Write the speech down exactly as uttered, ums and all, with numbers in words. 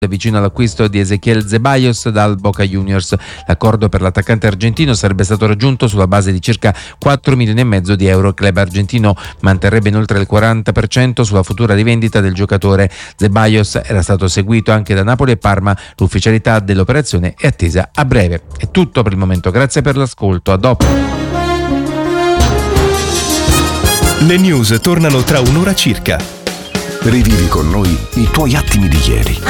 vicino all'acquisto di Ezequiel Ceballos dal Boca Juniors. L'accordo per l'attaccante argentino sarebbe stato raggiunto sulla base di circa quattro milioni e mezzo di euro. Il club argentino manterrebbe inoltre il quaranta per cento sulla futura rivendita del giocatore. Ceballos era stato seguito anche da Napoli e Parma. L'ufficialità dell'operazione è attesa a breve. È tutto per il momento, grazie per l'ascolto, a dopo. Le news tornano tra un'ora circa. Rivivi con noi i tuoi attimi di ieri.